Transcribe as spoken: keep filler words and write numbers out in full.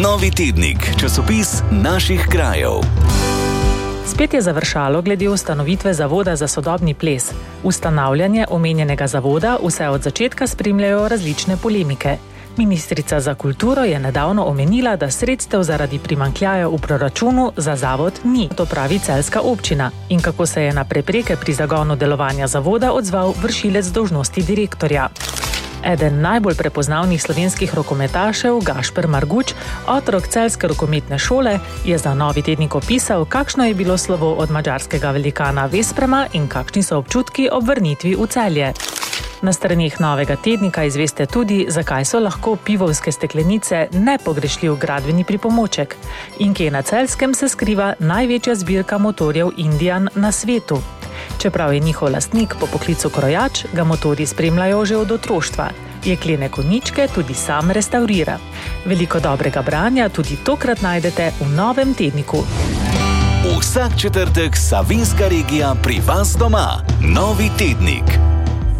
Novi tednik, časopis naših krajev. Spet je završalo glede ustanovitve Zavoda za sodobni ples. Ustanavljanje omenjenega zavoda vse od začetka spremljajo različne polemike. Ministrica za kulturo je nedavno omenila, da sredstev zaradi primanjkljaja v proračunu za zavod ni, to pravi celjska občina, in kako se je na prepreke pri zagonu delovanja zavoda odzval vršilec dolžnosti direktorja. Eden najbolj prepoznavnih slovenskih rokometašev, Gašper Marguč, otrok celjske rokometne šole, je za Novi tednik opisal, kakšno je bilo slovo od madžarskega velikana Vesprema in kakšni so občutki ob vrnitvi v Celje. Na straneh Novega tednika izveste tudi, zakaj so lahko pivovske steklenice nepogrešljiv gradbeni pripomoček in kje na Celjskem se skriva največja zbirka motorjev Indian na svetu. Čeprav je njihov lastnik po poklicu krojač, ga motorji spremljajo že od otroštva. Jeklene konjičke tudi sam restaurira. Veliko dobrega branja tudi tokrat najdete v Novem tedniku. Vsak četrtek Savinjska regija pri vas doma. Novi tednik.